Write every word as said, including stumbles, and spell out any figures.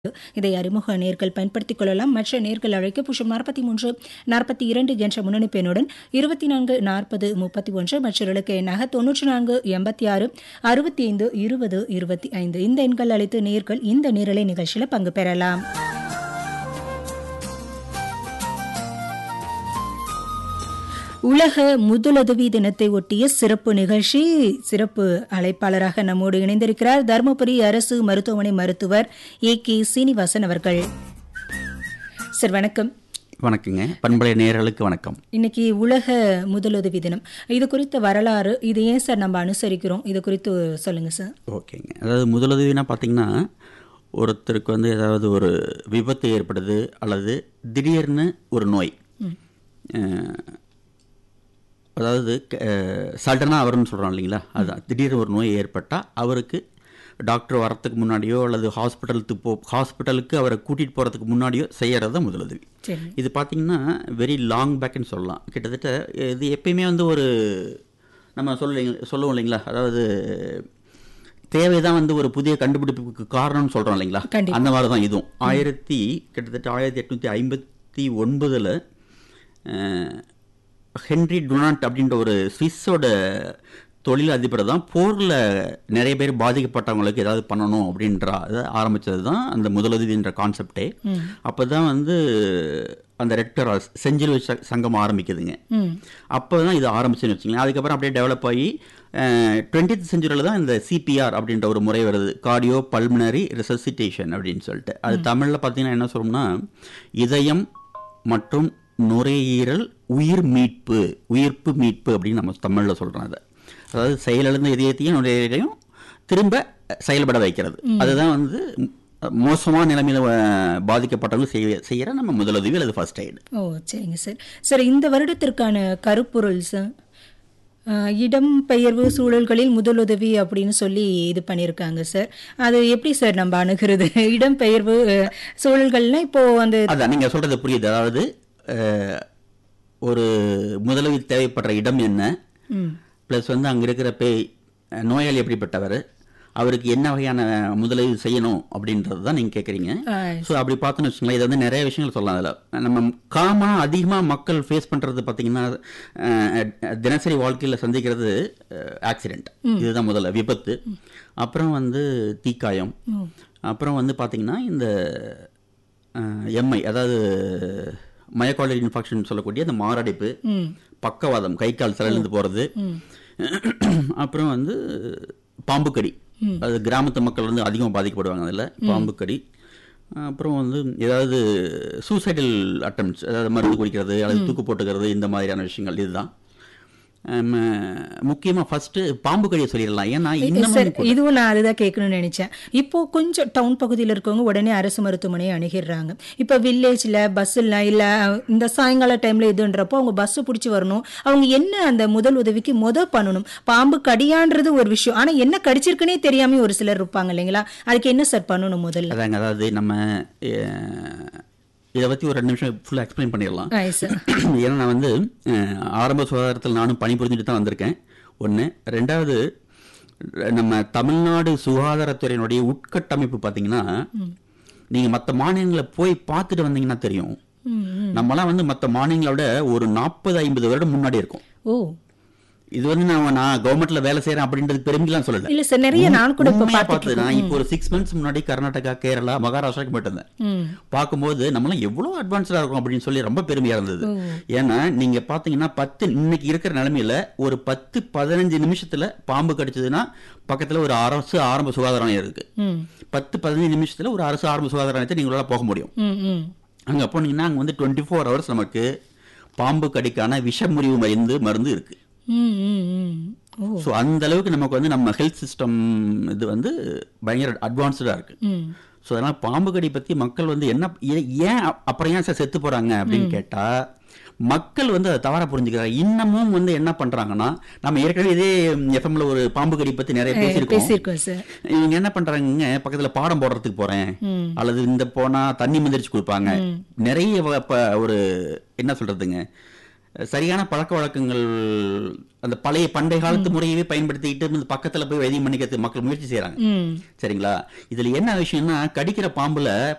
இதை அறிமுக நேர்கள் பயன்படுத்திக் கொள்ளலாம். மற்ற நேர்கள் அழைக்க பூஜ்ஜியம் நாற்பத்தி மூன்று நாற்பத்தி இரண்டு என்ற முன்னணிப்பு எண்ணுடன் இருபத்தி நான்கு நாற்பது முப்பத்தி ஒன்று மற்றொருக்கு எண்ணாக தொன்னூற்றி நான்கு எண்பத்தி ஆறு அறுபத்தி ஐந்து இருபது இருபத்தி ஐந்து இந்த எண்கள் அழைத்து நேர்கள் இந்த நேரலை நிகழ்ச்சியில் பங்கு பெறலாம். உலக முதலுதவி தினத்தை ஒட்டிய சிறப்பு நிகழ்ச்சி. சிறப்பு அழைப்பாளராக நம்மோடு இணைந்திருக்கிறார் தருமபுரி அரசு மருத்துவமனை மருத்துவர் ஏ கே சீனிவாசன் அவர்கள். சார் வணக்கம். வணக்கங்க. பண்பலை நேயர்களுக்கு வணக்கம். இன்னைக்கு உலக முதலுதவி தினம், இது குறித்த வரலாறு, இது ஏன் சார் நம்ம அனுசரிக்கிறோம், இது குறித்து சொல்லுங்க சார். ஓகேங்க. அதாவது முதலுதவினா பார்த்தீங்கன்னா, ஒருத்தருக்கு வந்து ஏதாவது ஒரு விபத்து ஏற்படுது அல்லது திடீர்னு ஒரு நோய், அதாவது சடனாக வரும்னு சொல்கிறோம் இல்லைங்களா, அதுதான் திடீர்னு ஒரு நோய் ஏற்பட்டால் அவருக்கு டாக்டர் வரத்துக்கு முன்னாடியோ அல்லது ஹாஸ்பிட்டலுக்கு போ ஹாஸ்பிட்டலுக்கு அவரை கூட்டிகிட்டு போகிறதுக்கு முன்னாடியோ செய்கிறது தான் முதலுதவி. இது பார்த்திங்கன்னா வெரி லாங் பேக்குன்னு சொல்லலாம். கிட்டத்தட்ட இது எப்பயுமே வந்து ஒரு நம்ம சொல்ல சொல்லுவோம் இல்லைங்களா, அதாவது தேவைதான் வந்து ஒரு புதிய கண்டுபிடிப்புக்கு காரணம்னு சொல்கிறோம் இல்லைங்களா, அந்த மாதிரி தான் இதுவும். ஆயிரத்தி கிட்டத்தட்ட ஆயிரத்தி எட்நூற்றி ஐம்பத்தி ஒன்பதில் ஹென்ரி டுனாண்ட் அப்படின்ற ஒரு சுவிஸோட தொழில் அதிபர் தான் போரில் நிறைய பேர் பாதிக்கப்பட்டவங்களுக்கு ஏதாவது பண்ணணும் அப்படின்ற அதை ஆரம்பித்தது தான் அந்த முதலுதவின்ற கான்செப்டே. அப்போ தான் வந்து அந்த ரெட் கிராஸ் செஞ்சிலுவை சங்கம் ஆரம்பிக்குதுங்க. அப்போ தான் இது ஆரம்பிச்சுன்னு வச்சுங்களேன். அதுக்கப்புறம் அப்படியே டெவலப் ஆகி டுவெண்ட்டித் செஞ்சுரியில் தான் இந்த சிபிஆர் அப்படின்ற ஒரு முறை வருது, கார்டியோ பல்மனரி ரெசசிட்டேஷன் அப்படின்னு சொல்லிட்டு. அது தமிழில் பார்த்தீங்கன்னா என்ன சொல்லணும்னா, இதயம் மற்றும் நுரையீரல் உயிர் மீட்பு, உயிர்ப்பு மீட்பு அப்படின்னு நம்ம தமிழில் சொல்கிறோம். அதை அதாவது செயலிழந்த இதயத்தையும் நுரையீரலையும் திரும்ப செயல்பட வைக்கிறது. அதுதான் வந்து மோசமான நிலைமையில் பாதிக்கப்பட்டவங்க செய்ய செய்கிற நம்ம முதலுதவி அல்லது ஃபர்ஸ்ட் எய்டு. ஓ சரிங்க சார். சார் இந்த வருடத்திற்கான கருப்பொருள் சார், இடம்பெயர்வு சூழல்களில் முதலுதவி அப்படின்னு சொல்லி இது பண்ணியிருக்காங்க சார். அது எப்படி சார் நம்ம அணுகிறது? இடம்பெயர்வு சூழல்கள்னா இப்போ அந்த அதான் நீங்கள் சொல்கிறது புரியுது. அதாவது ஒரு முதலுதவி தேவைப்படுற இடம் என்ன, ப்ளஸ் வந்து அங்கே இருக்கிற பேய் நோயாளி எப்படிப்பட்டவர், அவருக்கு என்ன வகையான முதலுதவி செய்யணும் அப்படின்றது தான் நீங்கள் கேட்குறீங்க. ஸோ அப்படி பார்த்தோன்னு வச்சுங்களேன், இதை வந்து நிறைய விஷயங்கள் சொல்லலாம். அதில் நம்ம காமனாக அதிகமாக மக்கள் ஃபேஸ் பண்ணுறது பார்த்திங்கன்னா, தினசரி வாழ்க்கையில் சந்திக்கிறது ஆக்சிடெண்ட், இதுதான் முதல்ல விபத்து. அப்புறம் வந்து தீக்காயம், அப்புறம் வந்து பார்த்திங்கன்னா இந்த எம்ஐ அதாவது மயோகார்டியல் இன்ஃபாக்ஷன் சொல்லக்கூடிய அந்த மாரடைப்பு, பக்கவாதம், கை கால் சிலந்து போகிறது, அப்புறம் வந்து பாம்புக்கடி, அது கிராமத்து மக்கள் வந்து அதிகமாக பாதிக்கப்படுவாங்க அதில், பாம்புக்கடி. அப்புறம் வந்து ஏதாவது சூசைடல் அட்டம்ப்ட்ஸ், அதாவது மருந்து குடிக்கிறது அல்லது தூக்கு போட்டுக்கிறது, இந்த மாதிரியான விஷயங்கள். இதுதான் முக்கியமாக ஃபர்ஸ்ட்டு பாம்பு கடியை சொல்லிடலாம். ஏன்னா இதுவும் நான் அதுதான் கேட்கணும்னு நினைச்சேன். இப்போ கொஞ்சம் டவுன் பகுதியில் இருக்கவங்க உடனே அரசு மருத்துவமனையை அணுகிடுறாங்க. இப்போ வில்லேஜில் பஸ்ஸில் இல்லை இந்த சாயங்கால டைமில் இதுன்றப்போ அவங்க பஸ்ஸு பிடிச்சி வரணும். அவங்க என்ன அந்த முதல் உதவிக்கு முத பண்ணணும்? பாம்பு கடியான்றது ஒரு விஷயம், ஆனால் என்ன கடிச்சிருக்குன்னே தெரியாமல் ஒரு சிலர் இருப்பாங்க இல்லைங்களா, அதுக்கு என்ன சார் பண்ணணும் முதல்ல? அதாங்க, அதாவது நம்ம இதை பற்றி ஒரு ரெண்டு நிமிஷம் ஃபுல்லாக எக்ஸ்பிளைன் பண்ணிடலாம். ஏன்னா நான் வந்து ஆரம்ப சுகாதாரத்தில் நானும் பணிபுரிஞ்சுட்டு தான் வந்திருக்கேன். ஒன்று. ரெண்டாவது, நம்ம தமிழ்நாடு சுகாதாரத்துறையினுடைய உட்கட்டமைப்பு பார்த்தீங்கன்னா, நீங்கள் மற்ற மாநிலங்களை போய் பார்த்துட்டு வந்தீங்கன்னா தெரியும், நம்மளாம் வந்து மற்ற மாநிலங்களை விட ஒரு நாற்பது ஐம்பது வருடம் முன்னாடி இருக்கும். ஓ இது வந்து நான் நான் கவர்மெண்ட்ல வேலை செய்யறேன் அப்படின்றது பெருமைலாம் சொல்லல. இல்ல சார், நிறைய நான் கூட பார்த்து நான் இப்போ ஒரு சிக்ஸ் மந்த்ஸ் முன்னாடி கர்நாடகா, கேரளா, மகாராஷ்டிராக்கு போயிட்டு இருந்தேன். பார்க்கும்போது நம்மளாம் எவ்வளவு அட்வான்ஸ்டா இருக்கும் அப்படின்னு சொல்லி ரொம்ப பெருமையா இருந்தது. ஏன்னா நீங்க பாத்தீங்கன்னா பத்து இன்னைக்கு இருக்கிற நிலைமையில ஒரு பத்து பதினஞ்சு நிமிஷத்துல பாம்பு கடிச்சதுன்னா பக்கத்துல ஒரு அரசு ஆரம்ப சுகாதார நிலையம் இருக்கு. பத்து பதினஞ்சு நிமிஷத்துல ஒரு அரசு ஆரம்ப சுகாதார நிலையத்தை நீங்களால போக முடியும். அங்க போனீங்கன்னா அங்க வந்து டுவெண்ட்டி ஃபோர் ஹவர்ஸ் நமக்கு பாம்பு கடிக்கான விஷமுறிவு மருந்து மருந்து இருக்கு. ஸோ அந்த அளவுக்கு நமக்கு வந்து நம்ம ஹெல்த் சிஸ்டம் இது வந்து பயங்கர அட்வான்ஸ்டாக இருக்கு. ஸோ அதனால் பாம்பு கடி பற்றி மக்கள் வந்து என்ன ஏன் அப்புறம் ஏன் சார் செத்து போகிறாங்க அப்படின்னு கேட்டால், மக்கள் வந்து அதை தவறாக புரிஞ்சுக்கிறாங்க. இன்னமும் வந்து என்ன பண்ணுறாங்கன்னா, நம்ம ஏற்கனவே இதே எஃப்எம்ல ஒரு பாம்பு கடி பற்றி நிறைய பேசியிருக்கோம். இவங்க என்ன பண்ணுறாங்க, பக்கத்தில் பாடம் போடுறதுக்கு போகிறேன் அல்லது இந்த போனால் தண்ணி மந்திரிச்சு கொடுப்பாங்க, நிறைய ஒரு என்ன சொல்கிறதுங்க, சரியான பழக்க வழக்கங்கள் அந்த பழைய பண்டைய காலத்து முறையவே பயன்படுத்திக்கிட்டு பக்கத்துல போய் வைத்தியம் பண்ணிக்கிறது மக்கள் முயற்சி செய்யறாங்க. சரிங்களா? இதுல என்ன விஷயம்னா, கடிக்கிற பாம்புல